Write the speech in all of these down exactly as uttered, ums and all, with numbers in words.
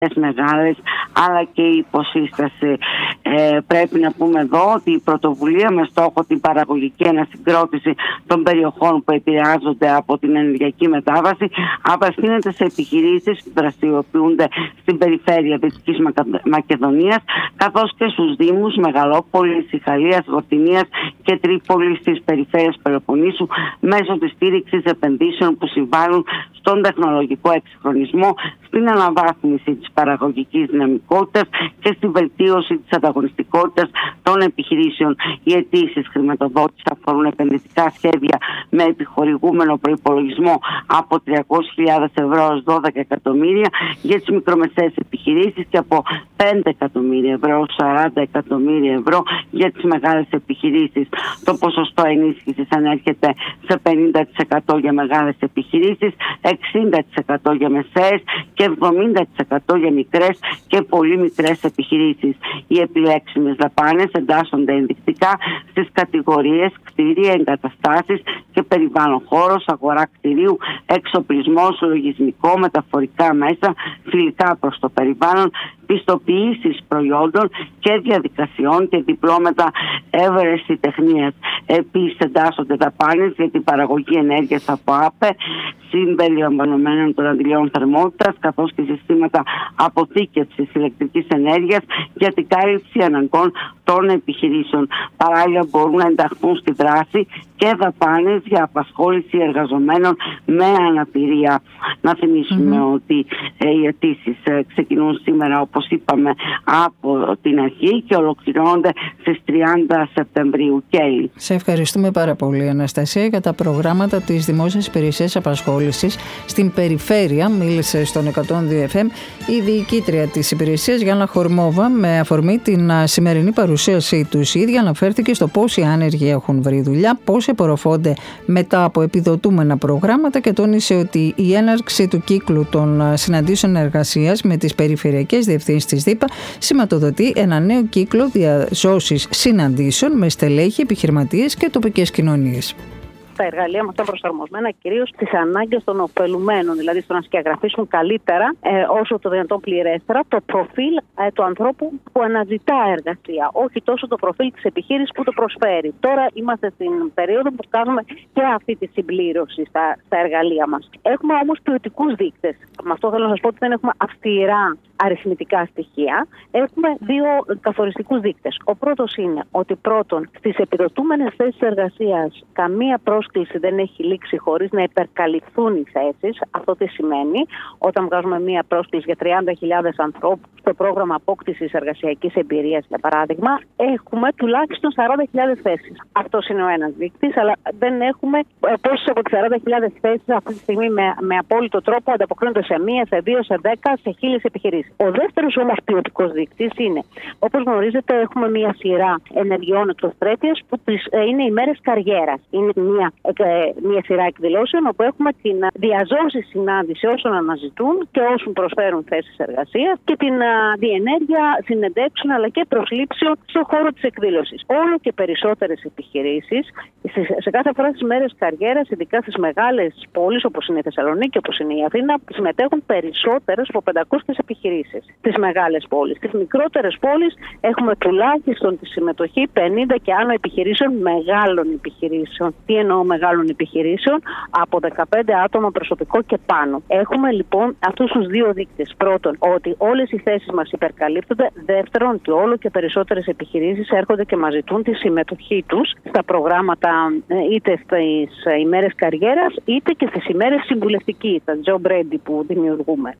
μεγάλες, αλλά και η υποσύσταση. Ε, πρέπει να πούμε εδώ ότι η πρωτοβουλία με στόχο την παραγωγική ανασυγκρότηση των περιοχών που επηρεάζονται από την ενεργειακή μετάβαση απευθύνεται σε επιχειρήσεις που δραστηριοποιούνται στην περιφέρεια Δυτικής Μακεδονίας, καθώς και στους Δήμους Μεγαλόπολης, Ιχαλίας, Βορτινίας και Τρίπολης της περιφέρειας Πελοποννήσου, μέσω της στήριξης επενδύσεων που συμβάλλουν στον τεχνολογικό εξυγχρονισμό, στην αναβάθμιση της παραγωγικής δυναμικότητας και στη βελτίωση της ανταγωνιστικότητας των επιχειρήσεων. Οι αιτήσεις χρηματοδότησης αφορούν επενδυτικά σχέδια με επιχορηγούμενο προϋπολογισμό από τριακόσιες χιλιάδες ευρώ έως δώδεκα εκατομμύρια για τις μικρομεσαίες επιχειρήσεις και από πέντε εκατομμύρια ευρώ έως σαράντα εκατομμύρια ευρώ για τις μεγάλες επιχειρήσεις. Το ποσοστό ενίσχυσης ανέρχεται σε πενήντα τοις εκατό για μεγάλες επιχειρήσεις, εξήντα τοις εκατό για μεσαίες και εβδομήντα τοις εκατό για μικρές και πολύ μικρές επιχειρήσεις. Οι επιλέξιμες δαπάνες εντάσσονται ενδεικτικά στις κατηγορίες κτίρια, εγκαταστάσεις και περιβάλλον, χώρος, αγορά κτηρίου, εξοπλισμός, λογισμικό, μεταφορικά μέσα, φιλικά προς το περιβάλλον, πιστοποιήσεις προϊόντων και διαδικασιών και διπλώματα ευρεσιτεχνίας. Επίσης εντάσσονται δαπάνες για την παραγωγή ενέργειας από ΑΠΕ, συμπεριλαμβανομένων των αντιλιών θερμότητας, καθώς και συστήματα αποθήκευσης ηλεκτρικής ενέργειας για την κάλυψη αναγκών των επιχειρήσεων. Παράλληλα μπορούν να ενταχθούν στη δράση και δαπάνες για απασχόληση εργαζομένων με αναπηρία. Να θυμίσουμε mm-hmm. ότι ε, οι αιτήσεις ε, ξεκινούν σήμερα, όπως είπαμε, από την αρχή και ολοκληρώνονται στις τριάντα Σεπτεμβρίου. Κέι. Σε ευχαριστούμε πάρα πολύ, Αναστασία, για τα προγράμματα της Δημόσιας Υπηρεσίας Απασχόλησης στην περιφέρεια. Μίλησε στον εκατόν δύο εφ εμ η διοικήτρια της υπηρεσίας, Γιάννα Χορμόβα, με αφορμή την σημερινή παρουσίασή τους. Η ίδια αναφέρθηκε στο πόσοι άνεργοι έχουν βρει δουλειά, πόσοι απορροφώνται μετά από επιδοτούμενα προγράμματα και τόνισε ότι η έναρξη του κύκλου των συναντήσεων εργασίας με τις περιφερειακές διευθύνσεις της ΔΥΠΑ σηματοδοτεί ένα νέο κύκλο διασώσης συναντήσεων με στελέχη, επιχειρηματίες και τοπικές κοινωνίες. Τα εργαλεία μας ήταν προσαρμοσμένα κυρίως στις ανάγκες των ωφελουμένων, δηλαδή στο να σκιαγραφίσουν καλύτερα, ε, όσο το δυνατόν πληρέστερα, το προφίλ ε, του ανθρώπου που αναζητά εργασία, όχι τόσο το προφίλ της επιχείρησης που το προσφέρει. Τώρα είμαστε στην περίοδο που κάνουμε και αυτή τη συμπλήρωση στα, στα εργαλεία μας. Έχουμε όμως ποιοτικούς δείκτες. Με αυτό θέλω να σας πω ότι δεν έχουμε αυστηρά αριθμητικά στοιχεία. Έχουμε δύο καθοριστικούς δείκτες. Ο πρώτος είναι ότι πρώτον, στις επιδοτούμενες θέσεις εργασίας καμία πρόσκληση δεν έχει λήξει χωρίς να υπερκαλυφθούν οι θέσεις. Αυτό τι σημαίνει? Όταν βγάζουμε μία πρόσκληση για τριάντα χιλιάδες ανθρώπους στο πρόγραμμα απόκτησης εργασιακής εμπειρίας, για παράδειγμα, έχουμε τουλάχιστον σαράντα χιλιάδες θέσεις. Αυτός είναι ο ένας δείκτης, αλλά δεν έχουμε πόσες από τις σαράντα χιλιάδες θέσεις αυτή τη στιγμή με, με απόλυτο τρόπο ανταποκρίνονται σε μία, σε δύο, σε δέκα, σε χίλιες επιχειρήσεις. Ο δεύτερος όμως ποιοτικός δείκτης είναι, όπως γνωρίζετε, έχουμε μία σειρά ενεργειών εκτός πρέπειας που τις, ε, είναι οι μέρες καριέρας. Είναι μία, ε, μία σειρά εκδηλώσεων όπου έχουμε την διαζώση συνάντηση όσων αναζητούν και όσων προσφέρουν θέσεις εργασίας και την α, διενέργεια συνεντεύξεων αλλά και προσλήψεων στον χώρο της εκδήλωσης. Όλο και περισσότερες επιχειρήσεις σε κάθε φορά στις μέρες καριέρας, ειδικά στις μεγάλες πόλεις όπως είναι η Θεσσαλονίκη, όπως είναι η Αθήνα, συμμετέχουν περισσότερες από πεντακόσιες επιχειρήσεις. Στις μεγάλες πόλεις. Στις μικρότερες πόλεις έχουμε τουλάχιστον τη συμμετοχή πενήντα και άνω επιχειρήσεων, μεγάλων επιχειρήσεων. Τι εννοώ μεγάλων επιχειρήσεων? Από δεκαπέντε άτομα προσωπικό και πάνω. Έχουμε λοιπόν αυτούς τους δύο δείκτες. Πρώτον, ότι όλες οι θέσεις μας υπερκαλύπτονται. Δεύτερον, ότι όλο και περισσότερες επιχειρήσεις έρχονται και μας ζητούν τη συμμετοχή τους στα προγράμματα είτε στις ημέρες καριέρας είτε και στις ημέρες συμβουλευτική, τα job ready που δημιουργούμε.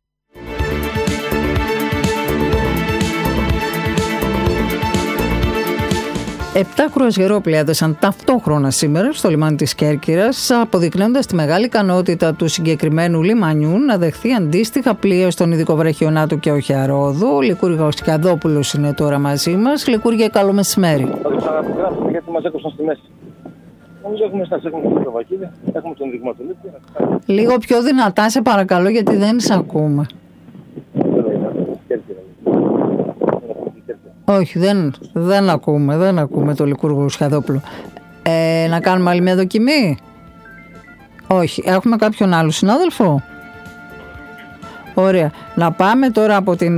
Επτά κρουαζιερόπλοια έδεσαν ταυτόχρονα σήμερα στο λιμάνι της Κέρκυρας, αποδεικνύοντας τη μεγάλη ικανότητα του συγκεκριμένου λιμανιού να δεχθεί αντίστοιχα πλοία στον ειδικό βραχιονάτο και Οχιαρόδο. Ο Λικούργος Κιαδόπουλος είναι τώρα μαζί μας. Λικούργε, καλό μεσημέρι. Γιατί μας έκοψαν στη μέση. Νομίζω έχουμε στάσει, έχουμε τον Βακίδη, έχουμε τον δειγματολήπτη. Λίγο πιο δυνατά σε παρακαλώ, γιατί δεν σε ακούμε. Όχι, δεν, δεν ακούμε, δεν ακούμε το Λικούργο Σχαδόπουλο. Ε, να κάνουμε άλλη μια δοκιμή? Όχι, έχουμε κάποιον άλλο συνάδελφο? Ωραία, να πάμε τώρα από την